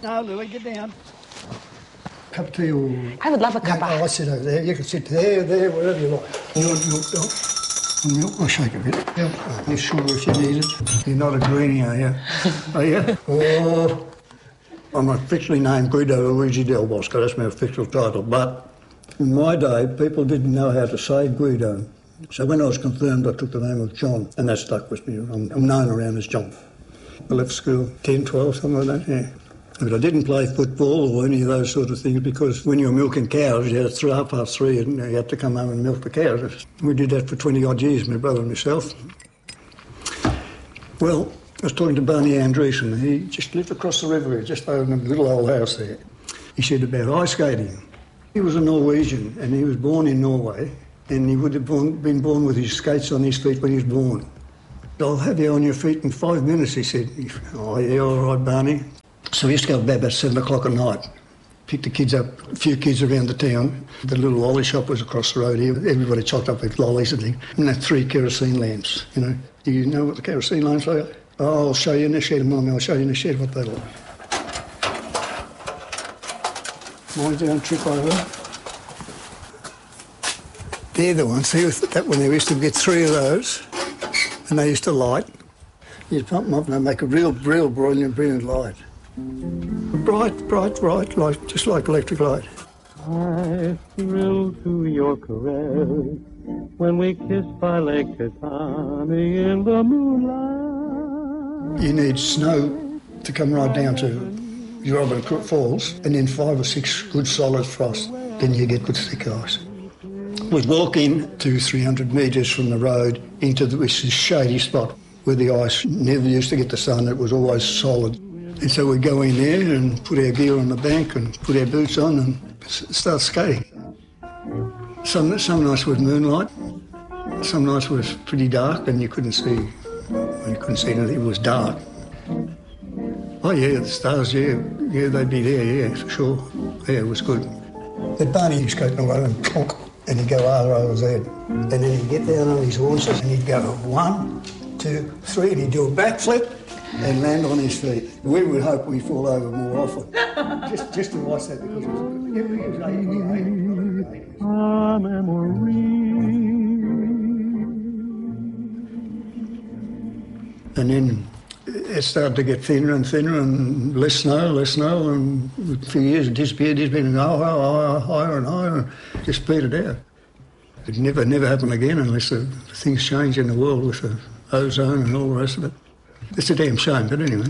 No, Lily, get down. Cup of tea or... I would love a cuppa. I'll sit over there. You can sit there, wherever you like. You want milk, Bill? Milk? I'll shake a bit. Yeah. You're sure if you need it? You're not a greenie, are you? Are you? Oh, I'm officially named Guido Luigi Del Bosco. That's my official title. But in my day, people didn't know how to say Guido. So when I was confirmed, I took the name of John, and that stuck with me. I'm known around as John. I left school 10, 12, something like that, yeah. But I didn't play football or any of those sort of things because when you were milking cows, you had 3:30 and you had to come home and milk the cows. We did that for 20-odd years, my brother and myself. Well, I was talking to Barney Andreessen. He just lived across the river here, just over in a little old house there. He said about ice skating. He was a Norwegian and he was born in Norway and he would have been born with his skates on his feet when he was born. I'll have you on your feet in 5 minutes, he said. Oh, yeah, all right, Barney. So we used to go about 7 o'clock at night, pick the kids up, a few kids around the town. The little lolly shop was across the road here. Everybody chopped up with lollies and things. And they had 3 kerosene lamps, you know. Do you know what the kerosene lamps are? Oh, I'll show you in the shed, Mummy. I'll show you in the shed what they look like. Mind you don't trip over. They're the ones. See, that one there, we used to get 3 of those, and they used to light. You'd pump them up and they'd make a real brilliant light. Bright, like, just like electric light. I thrill to your caress when we kiss by Lake Kitani in the moonlight. You need snow to come right down to Robin Crook Falls, and then 5 or 6 good solid frost. Then you get good thick ice. We'd walk in 200-300 metres from the road into this shady spot where the ice never used to get the sun. It was always solid. And so we'd go in there and put our gear on the bank and put our boots on and start skating. Some nights was moonlight, some nights was pretty dark and you couldn't see anything, it was dark. Oh yeah, the stars, yeah, they'd be there, yeah, for sure. Yeah, it was good. But Barney used to go along and clonk, and he'd go over his head. And then he'd get down on his horses and he'd go 1, 2, 3, and he'd do a backflip and land on his feet. We would hope we'd fall over more often. just to watch that because it was 80. Our memory. And then it started to get thinner and thinner and less snow, and a few years it disappeared, higher and higher, and just petered out. It never happened again unless the things change in the world with the ozone and all the rest of it. It's a damn shame, but anyway.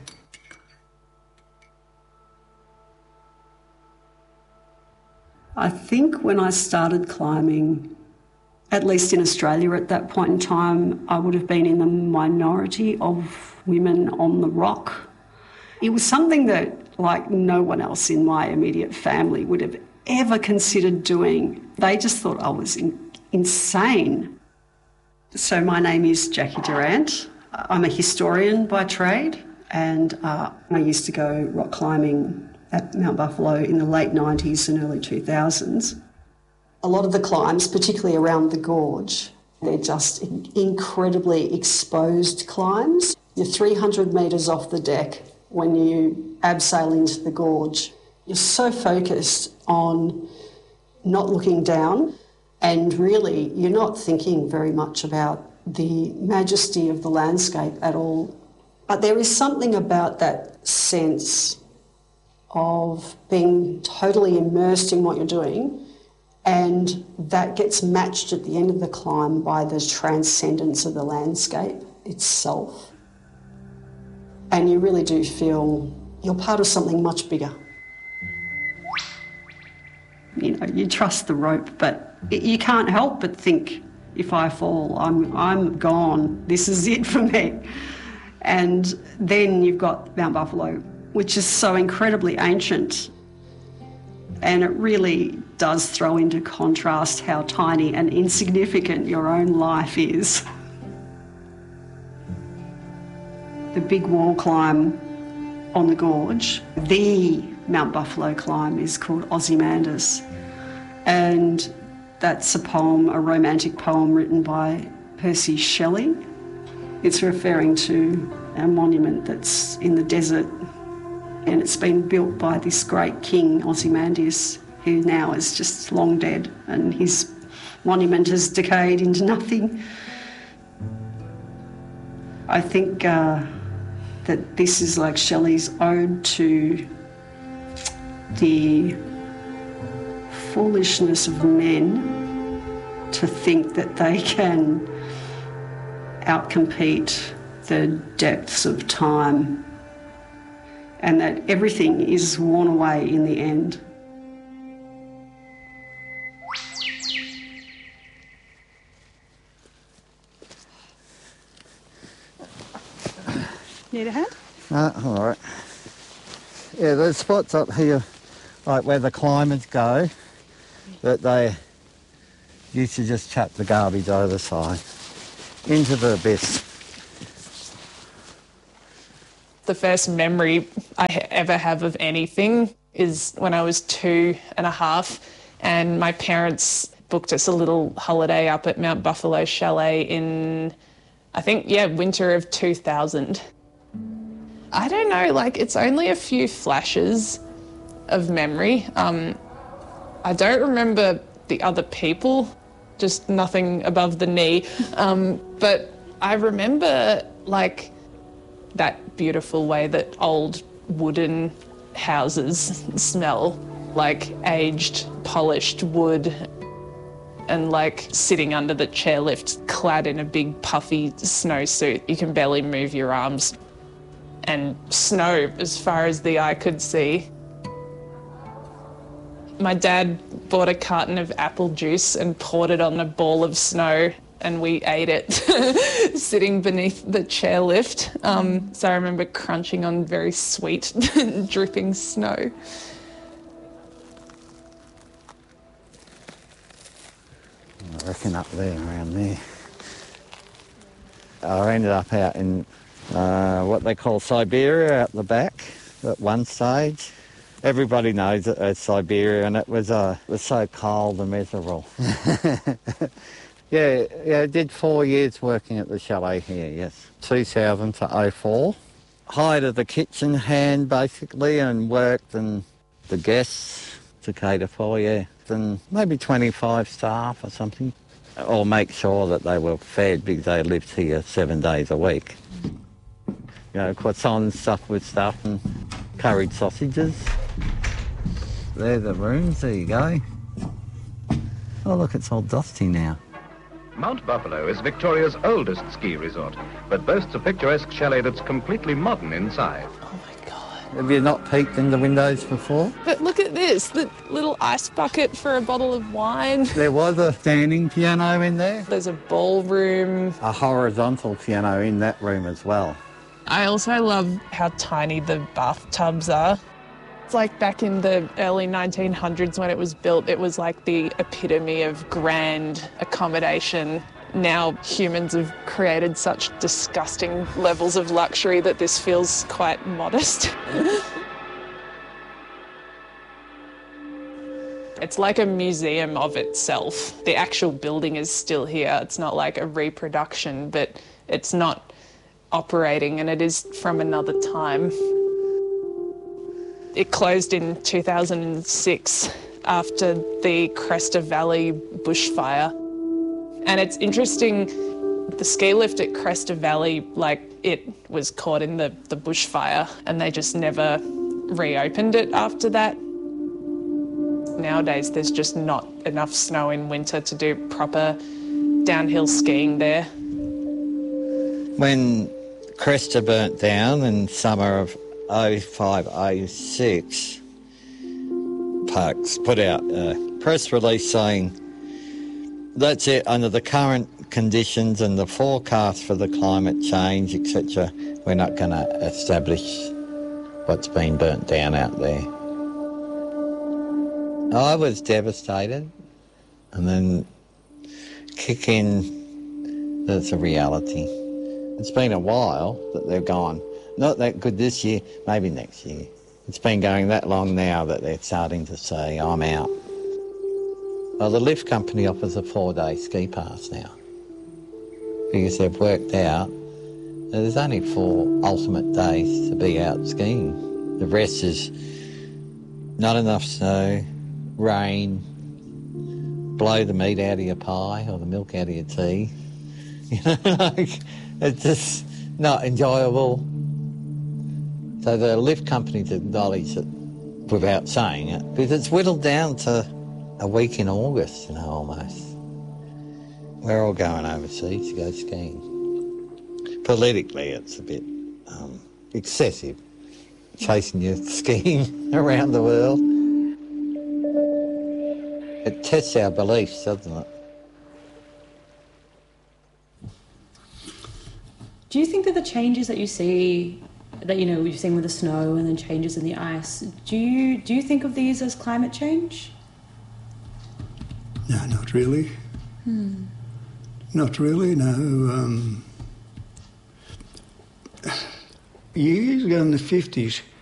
I think when I started climbing, at least in Australia at that point in time, I would have been in the minority of women on the rock. It was something that, like, no one else in my immediate family would have ever considered doing. They just thought I was insane. So my name is Jackie Durant. I'm a historian by trade, and I used to go rock climbing at Mount Buffalo in the late 90s and early 2000s. A lot of the climbs, particularly around the gorge, they're just incredibly exposed climbs. You're 300 metres off the deck when you abseil into the gorge. You're so focused on not looking down, and really you're not thinking very much about the majesty of the landscape at all. But there is something about that sense of being totally immersed in what you're doing, and that gets matched at the end of the climb by the transcendence of the landscape itself. And you really do feel you're part of something much bigger. You know, you trust the rope, but you can't help but think, if I fall, I'm gone. This is it for me. And then you've got Mount Buffalo, which is so incredibly ancient. And it really does throw into contrast how tiny and insignificant your own life is. The big wall climb on the gorge, the Mount Buffalo climb, is called Ozymandias. And that's a poem, a romantic poem written by Percy Shelley. It's referring to a monument that's in the desert And it's been built by this great king, Ozymandias, who now is just long dead, and his monument has decayed into nothing. I think that this is like Shelley's ode to the foolishness of men to think that they can outcompete the depths of time, and that everything is worn away in the end. Need a hand? All right. Yeah, there's spots up here, like where the climbers go, that they used to just chuck the garbage over the side into the abyss. The first memory I ever have of anything is when I was 2.5, and my parents booked us a little holiday up at Mount Buffalo Chalet in, I think, winter of 2000. I don't know, it's only a few flashes of memory. I don't remember the other people, just nothing above the knee. But I remember, that beautiful way that old wooden houses smell, like aged, polished wood, and sitting under the chairlift clad in a big puffy snowsuit. You can barely move your arms. And snow as far as the eye could see. My dad bought a carton of apple juice and poured it on a ball of snow, and we ate it sitting beneath the chairlift. So I remember crunching on very sweet, dripping snow. I reckon up there, around there. I ended up out in what they call Siberia out the back at one stage. Everybody knows it as Siberia, and it was so cold and miserable. Yeah, I did 4 years working at the chalet here, yes. 2000 to 04. Hired the kitchen hand, basically, and worked and the guests to cater for, yeah. And maybe 25 staff or something. Or make sure that they were fed because they lived here 7 days a week. Croissants stuffed with stuff and curried sausages. They're the rooms, there you go. Oh look, it's all dusty now. Mount Buffalo is Victoria's oldest ski resort, but boasts a picturesque chalet that's completely modern inside. Oh my God. Have you not peeked in the windows before? But look at this, the little ice bucket for a bottle of wine. There was a standing piano in there. There's a ballroom. A horizontal piano in that room as well. I also love how tiny the bathtubs are. It's like back in the early 1900s when it was built, it was like the epitome of grand accommodation. Now humans have created such disgusting levels of luxury that this feels quite modest. It's like a museum of itself. The actual building is still here. It's not like a reproduction, but it's not operating, and it is from another time. It closed in 2006 after the Cresta Valley bushfire. And it's interesting, the ski lift at Cresta Valley, it was caught in the bushfire, and they just never reopened it after that. Nowadays, there's just not enough snow in winter to do proper downhill skiing there. When Cresta burnt down in summer of 05-06, Parks put out a press release saying, that's it, under the current conditions and the forecast for the climate change, etc., we're not going to establish what's been burnt down out there. I was devastated, and then kick in, there's a reality. It's been a while that they've gone. Not that good this year, maybe next year. It's been going that long now that they're starting to say, I'm out. Well, the lift company offers a 4-day ski pass now because they've worked out that there's only 4 ultimate days to be out skiing. The rest is not enough snow, rain, blow the meat out of your pie or the milk out of your tea. You know, like, it's just not enjoyable. So the lift companies acknowledge it without saying it, because it's whittled down to a week in August, you know, almost. We're all going overseas to go skiing. Politically, it's a bit excessive, chasing you skiing around the world. It tests our beliefs, doesn't it? Do you think that the changes that you see, that, you know, you've seen with the snow and then changes in the ice, do you think of these as climate change? No, not really. Not really, no. Years ago in the 50s,